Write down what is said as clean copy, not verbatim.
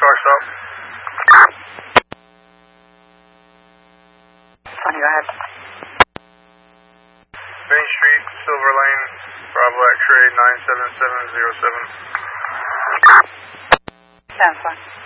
car stop. Funny, go ahead. Main Street, Silver Lane, Bravo X-ray 97707. Sounds fine.